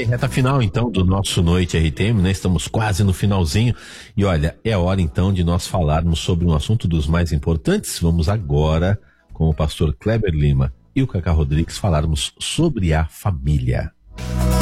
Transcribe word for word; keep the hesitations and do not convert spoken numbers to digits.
aí, reta final então do nosso Noite R T M, né? Estamos quase no finalzinho e olha, é hora então de nós falarmos sobre um assunto dos mais importantes. Vamos agora com o pastor Kleber Lima e o Cacá Rodrigues falarmos sobre a família.